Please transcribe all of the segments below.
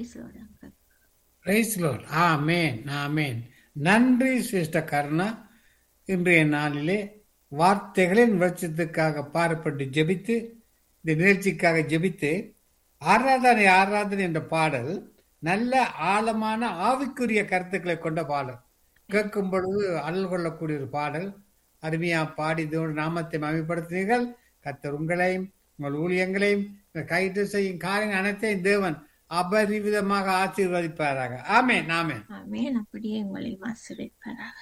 Price uncle. Price Lord. ஆமென், ஆமென். நன்றி sister Karuna. இன்றைய நாளிலே வார்த்தைகளின் வெளிச்சத்துக்காக பாரப்பட்டு ஜெபித்து, இந்த நிகழ்ச்சிக்காக ஜெபித்து, ஆராதனை ஆராதனை என்ற பாடல் நல்ல ஆழமான ஆவிக்குரிய கருத்துக்களை கொண்ட பாடல். கேட்கும் பொழுது அருள் கொள்ளக்கூடிய ஒரு பாடல். அருமையா பாடி இதோடு நாமத்தை மகிமைப்படுத்தினீர்கள். கர்த்தர் உங்களையும் உங்கள் ஊழியங்களையும் கைது செய்யும் காரியம் அனைத்தையும் தேவன் அபரிவிதமாக ஆசீர்வதிப்பாராக. ஆமென், ஆமென். ஆமென். அப்படியே உங்களை ஆசீர்வதிப்பாராக.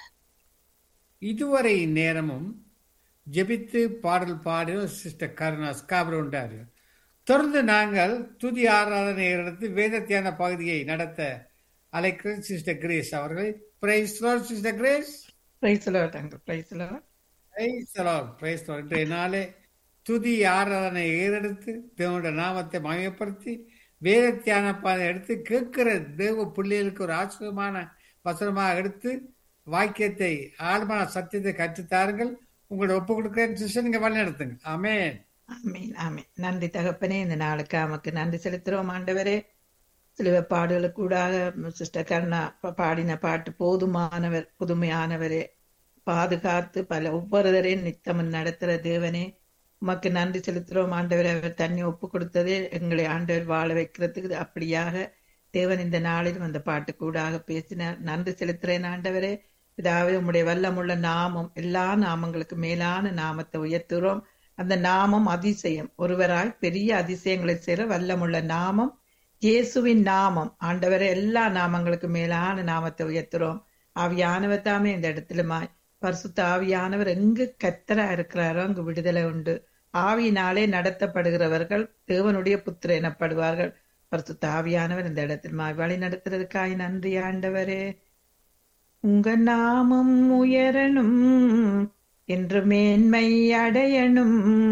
இதுவரை நேரமும் ஜெபித்து பாடல் பாடின சிஸ்டர் கருணா ஸ்காபர் உண்டாரு. தொடர்ந்து நாங்கள் துதி ஆராதனை எடுத்து வேத தியான பகுதியை நடத்த அழைக்கிற சிஸ்டர் கிரேஸ் அவர்களை. Price Lord sister grace. Price Lord uncle. Price Lord. Price Lord. Price Lord. இன்றைய நாளே துதி ஆராதனை ஏறெடுத்து தேவனுடைய நாமத்தை மகிமைப்படுத்தி வேத தியான பாதை எடுத்து கேட்கிற தேவ பிள்ளைகளுக்கு ஒரு ஆச்சரியமான வசனமாக எடுத்து வாக்கியத்தை ஆழ்மான சத்தியத்தை கற்றுத்தாருங்கள். உங்களோட ஒப்பு கொடுக்கிறேன் சிஸ்டர், நீங்க வழி நடத்துங்க. ஆமென், ஆமென், ஆமென். நன்றி தகப்பனே, இந்த நாளுக்கு நமக்கு நன்றி செலுத்துறோம் ஆண்டவரே. சிலுவை பாடுகளுக்கூடாக சிஸ்டர் கருணா பாடின பாட்டு போதுமானவர் புதுமையானவரே, பாதுகாத்து பல ஒவ்வொருவரையும் நித்தமும் நடத்துற தேவனே, உமக்கு நன்றி செலுத்துறோம் ஆண்டவரே. அவர் தண்ணி ஒப்பு கொடுத்ததே எங்களை ஆண்டவர் வாழ வைக்கிறதுக்கு. அப்படியாக தேவன் இந்த நாளிலும் அந்த பாட்டு கூடாக பேசினார். நன்றி செலுத்துறேன் ஆண்டவரே. இதாவது உம்முடைய வல்லமுள்ள நாமம் எல்லா நாமங்களுக்கு மேலான நாமத்தை உயர்த்துகிறோம். அந்த நாமம் அதிசயம். ஒருவராய் பெரிய அதிசயங்களை செய்கிற வல்லமுள்ள நாமம் இயேசுவின் நாமம். ஆண்டவரே, எல்லா நாமங்களுக்கு மேலான நாமத்தை உயர்த்துறோம். ஆவியானவர் தாமே இந்த இடத்துலமாய் பரிசுத்த ஆவியானவர் எங்கு கர்த்தரா இருக்கிறாரோ அங்கு விடுதலை உண்டு. ஆவியினாலே நடத்தப்படுகிறவர்கள் தேவனுடைய புத்திர எனப்படுவார்கள். பரிசுத்த ஆவியானவர் இந்த இடத்தில் வழி நடத்துறதுக்காய் நன்றி ஆண்டவரே. உங்க நாமம் உயரணும் என்று மேன்மை அடையணும்.